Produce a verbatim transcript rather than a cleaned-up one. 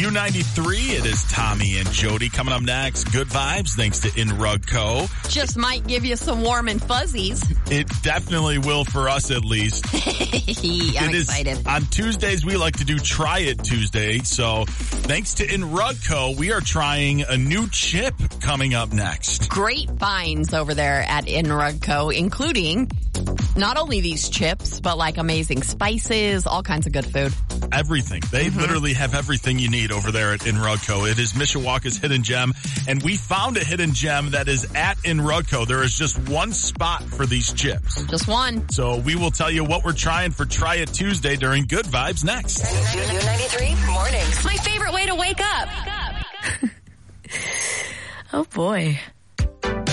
U ninety-three. It is Tommy and Jody coming up next. Good vibes thanks to In Rug Co. Just might give you some warm and fuzzies. It definitely will for us at least. I'm it excited. Is, on Tuesdays, we like to do Try It Tuesday. So thanks to In Rug Co., we are trying a new chip coming up next. Great finds over there at In Rug Co., including not only these chips, but like amazing spices, all kinds of good food. Everything. They mm-hmm. literally have everything you need over there at In Rug Co. It is Mishawaka's hidden gem, and we found a hidden gem that is at In Rug Co. There is just one spot for these chips. Just one. So we will tell you what we're trying for Try It Tuesday during Good Vibes next. U ninety-three mornings. My favorite way to wake up. Oh boy.